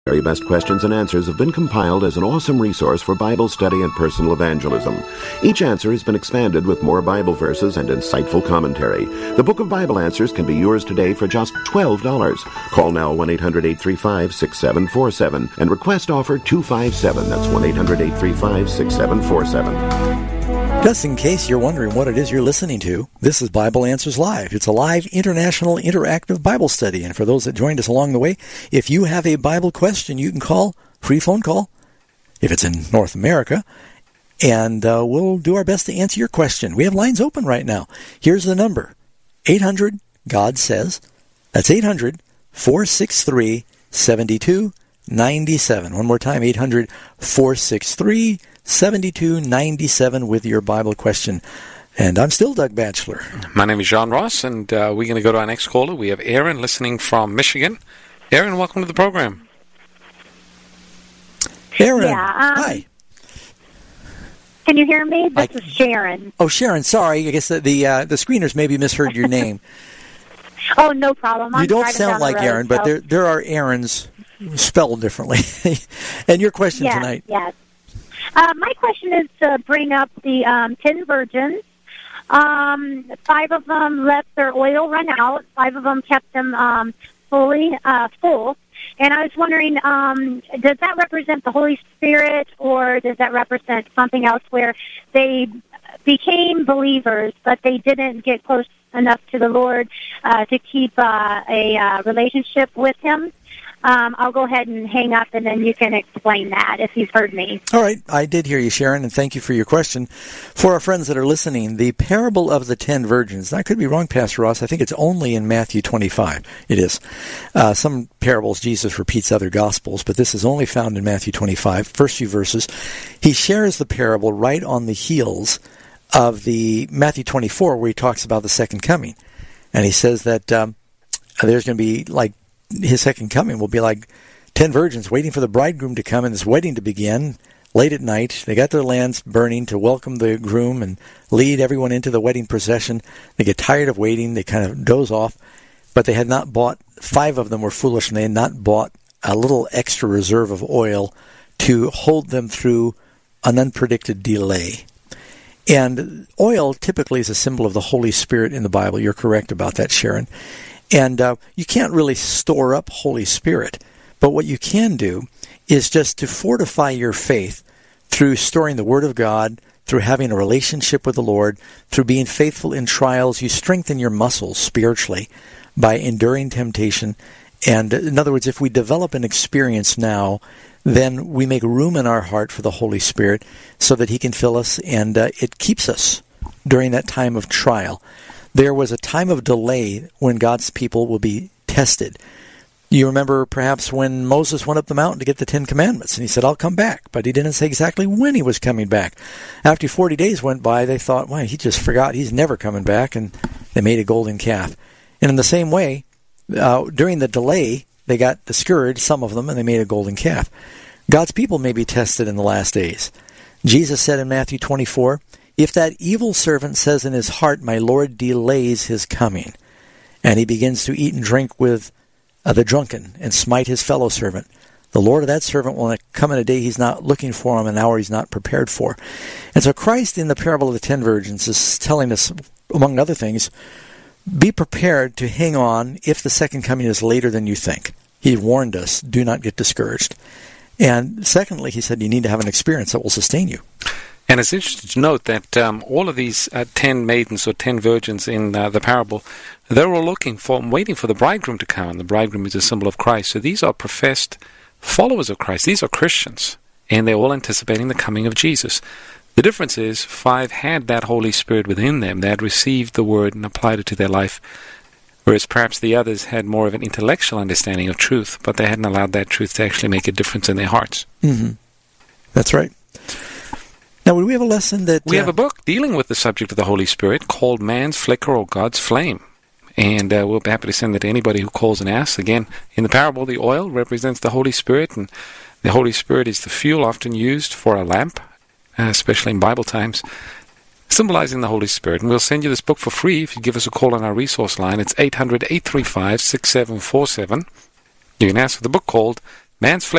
Very Best Questions and Answers have been compiled as an awesome resource for Bible study and personal evangelism. Each answer has been expanded with more Bible verses and insightful commentary. The Book of Bible Answers can be yours today for just $12. Call now 1-800-835-6747 and request offer 257. That's 1-800-835-6747. Just in case you're wondering what it is you're listening to, this is Bible Answers Live. It's a live international interactive Bible study. And for those that joined us along the way, if you have a Bible question, you can call, free phone call, if it's in North America, and we'll do our best to answer your question. We have lines open right now. Here's the number, 800-GOD-SAYS. That's 800-463-7297. One more time, 800-463-7297 with your Bible question. And I'm still Doug Batchelor. My name is John Ross, and we're going to go to our next caller. We have Aaron listening from Michigan. Aaron, welcome to the program. Aaron, yeah, hi. Can you hear me? This is Sharon. Oh, Sharon, sorry. I guess the screeners maybe misheard your name. Oh, no problem. You don't sound like Aaron, but there are Aarons spelled differently. And your question tonight? Yes. My question is to bring up the 10 virgins. 5 of them let their oil run out. 5 of them kept them fully full. And I was wondering, does that represent the Holy Spirit, or does that represent something else where they became believers, but they didn't get close enough to the Lord to keep a relationship with Him? I'll go ahead and hang up, and then you can explain that if you've heard me. All right. I did hear you, Sharon, and thank you for your question. For our friends that are listening, the parable of the 10 virgins, I could be wrong, Pastor Ross, I think it's only in Matthew 25. It is. Some parables Jesus repeats other Gospels, but this is only found in Matthew 25, first few verses. He shares the parable right on the heels of the Matthew 24, where he talks about the second coming. And he says that there's going to be like his second coming will be like 10 virgins waiting for the bridegroom to come and this wedding to begin late at night. They got their lamps burning to welcome the groom and lead everyone into the wedding procession. They get tired of waiting. They kind of doze off. But they had not bought, 5 of them were foolish, and they had not bought a little extra reserve of oil to hold them through an unpredicted delay. And oil typically is a symbol of the Holy Spirit in the Bible. You're correct about that, Sharon. And you can't really store up Holy Spirit. But what you can do is just to fortify your faith through storing the Word of God, through having a relationship with the Lord, through being faithful in trials. You strengthen your muscles spiritually by enduring temptation. And in other words, if we develop an experience now, then we make room in our heart for the Holy Spirit so that He can fill us, and it keeps us during that time of trial. There was a time of delay when God's people will be tested. You remember perhaps when Moses went up the mountain to get the 10 Commandments, and he said, I'll come back. But he didn't say exactly when he was coming back. After 40 days went by, they thought, well, he just forgot he's never coming back, and they made a golden calf. And in the same way, during the delay, they got discouraged, some of them, and they made a golden calf. God's people may be tested in the last days. Jesus said in Matthew 24, if that evil servant says in his heart, my Lord delays his coming, and he begins to eat and drink with the drunken and smite his fellow servant, the Lord of that servant will come in a day he's not looking for him, an hour he's not prepared for. And so Christ in the parable of the 10 virgins is telling us, among other things, be prepared to hang on if the second coming is later than you think. He warned us, do not get discouraged. And secondly, he said you need to have an experience that will sustain you. And it's interesting to note that all of these 10 maidens or 10 virgins in the parable, they're all waiting for the bridegroom to come, and the bridegroom is a symbol of Christ. So these are professed followers of Christ. These are Christians, and they're all anticipating the coming of Jesus. The difference is 5 had that Holy Spirit within them. They had received the Word and applied it to their life, whereas perhaps the others had more of an intellectual understanding of truth, but they hadn't allowed that truth to actually make a difference in their hearts. Mm-hmm. That's right. Now, would we have a lesson that... We have a book dealing with the subject of the Holy Spirit called Man's Flicker or God's Flame. And we'll be happy to send it to anybody who calls and asks. Again, in the parable, the oil represents the Holy Spirit, and the Holy Spirit is the fuel often used for a lamp, especially in Bible times, symbolizing the Holy Spirit. And we'll send you this book for free if you give us a call on our resource line. It's 800-835-6747. You can ask for the book called Man's